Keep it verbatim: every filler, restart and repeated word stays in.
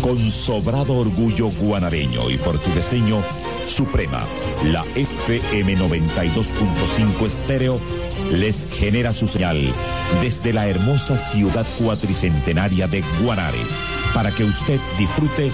Con sobrado orgullo guanareño y portugueseño, Suprema, la F M noventa y dos punto cinco estéreo, les genera su señal desde la hermosa ciudad cuatricentenaria de Guanare, para que usted disfrute